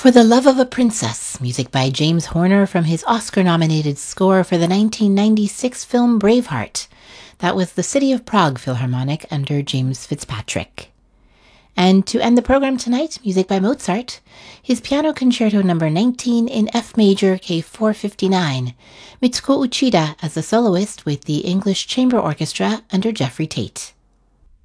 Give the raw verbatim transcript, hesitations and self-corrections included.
For the Love of a Princess, music by James Horner from his Oscar-nominated score for the nineteen ninety-six film Braveheart. That was the City of Prague Philharmonic under James Fitzpatrick. And to end the program tonight, music by Mozart, his Piano Concerto number nineteen in F major K four fifty-nine, Mitsuko Uchida as the soloist with the English Chamber Orchestra under Jeffrey Tate.